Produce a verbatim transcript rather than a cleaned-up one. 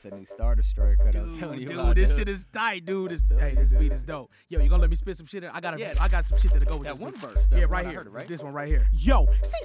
That's a new Star Destroyer cut. I was telling Dude, you dude, about, this dude. shit is tight, dude. This, telling hey, you, this beat dude. is dope. Yo, you gonna let me spit some shit? In? I got, a, Yeah. I got some shit that'll go with That this one beat. verse. That Yeah, one, right I here. heard it, right? It's this one right here. Yo, see